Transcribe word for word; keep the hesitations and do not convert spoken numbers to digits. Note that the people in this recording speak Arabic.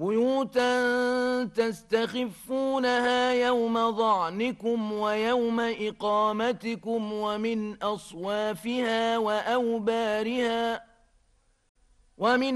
بيوتا تستخفونها يوم ظعنكم ويوم إقامتكم ومن أصوافها وأوبارها ومن